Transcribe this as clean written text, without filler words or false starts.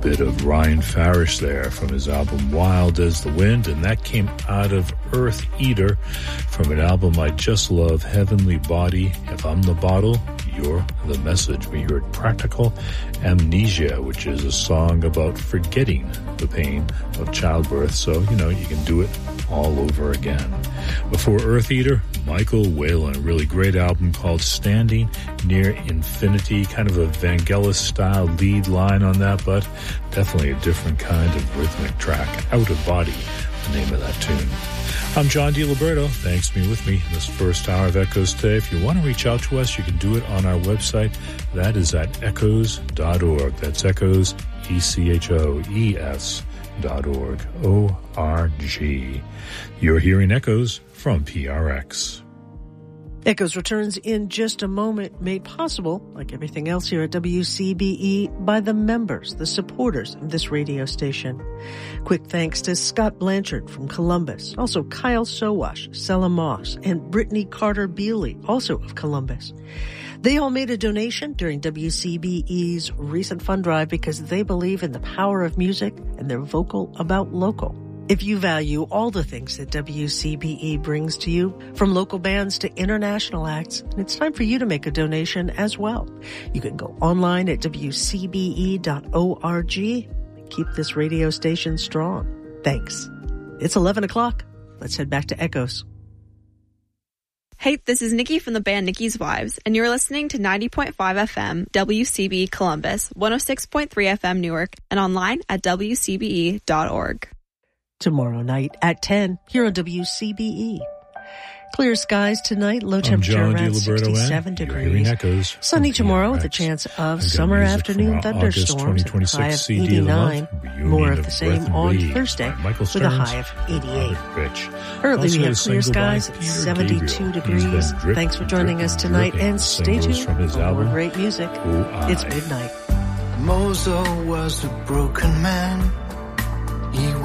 bit of Ryan Farish there from his album Wild as the Wind, and that came out of Earth Eater from an album I just love, Heavenly Body. If I'm the bottle, you're the message. We heard Practical Amnesia, which is a song about forgetting the pain of childbirth, so, you know, you can do it all over again. Before Earth Eater, Michael Whalen, a really great album called Standing Near Infinity, kind of a Vangelis-style lead line on that, but definitely a different kind of rhythmic track. Out of Body, the name of that tune. I'm John DiLiberto. Thanks for being with me in this first hour of Echoes today. If you want to reach out to us, you can do it on our website. That is at echoes.org. That's Echoes, ECHOES.org, O-R-G. You're hearing Echoes from PRX. Echoes returns in just a moment, made possible, like everything else here at WCBE, by the members, the supporters of this radio station. Quick thanks to Scott Blanchard from Columbus, also Kyle Sowash, Sella Moss, and Brittany Carter-Bealey, also of Columbus. They all made a donation during WCBE's recent fund drive because they believe in the power of music and they're vocal about local. If you value all the things that WCBE brings to you, from local bands to international acts, it's time for you to make a donation as well. You can go online at WCBE.org and keep this radio station strong. Thanks. It's 11 o'clock. Let's head back to Echoes. Hey, this is Nikki from the band Nikki's Wives, and you're listening to 90.5 FM WCBE Columbus, 106.3 FM Newark, and online at WCBE.org. Tomorrow night at 10 here on WCBE. Clear skies tonight, low temperature around 67 degrees. Sunny tomorrow with a chance of summer afternoon thunderstorms and a high of 89. More of the same on Thursday with a high of 88. Currently we have clear skies, 72 degrees. Thanks for joining us tonight and stay tuned for more great music. It's midnight. Moses was a broken man. He